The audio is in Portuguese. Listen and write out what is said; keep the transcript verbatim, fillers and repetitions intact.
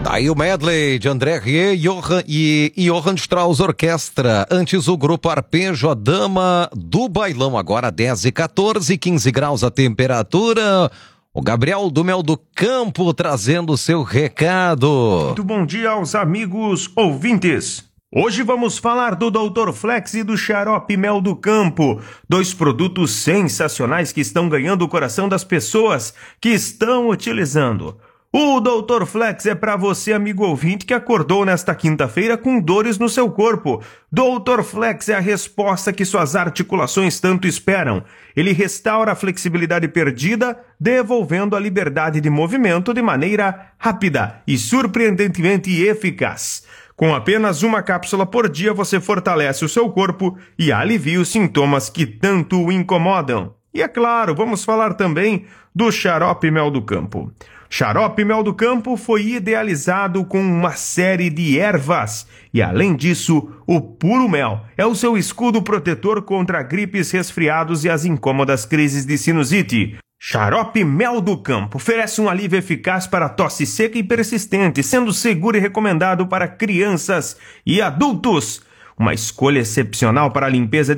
Tá aí o medley de André Rieu Johann, e Johann Strauss Orquestra. Antes o grupo Arpejo, a Dama do Bailão. Agora dez e quatorze, quinze graus a temperatura. O Gabriel do Mel do Campo trazendo o seu recado. Muito bom dia aos amigos ouvintes. Hoje vamos falar do doutor Flex e do Xarope Mel do Campo, dois produtos sensacionais que estão ganhando o coração das pessoas que estão utilizando. O doutor Flex é para você, amigo ouvinte, que acordou nesta quinta-feira com dores no seu corpo. doutor Flex é a resposta que suas articulações tanto esperam. Ele restaura a flexibilidade perdida, devolvendo a liberdade de movimento de maneira rápida e surpreendentemente eficaz. Com apenas uma cápsula por dia, você fortalece o seu corpo e alivia os sintomas que tanto o incomodam. E é claro, vamos falar também do Xarope Mel do Campo. Xarope Mel do Campo foi idealizado com uma série de ervas e, além disso, o puro mel é o seu escudo protetor contra gripes, resfriados e as incômodas crises de sinusite. Xarope Mel do Campo oferece um alívio eficaz para tosse seca e persistente, sendo seguro e recomendado para crianças e adultos. Uma escolha excepcional para a limpeza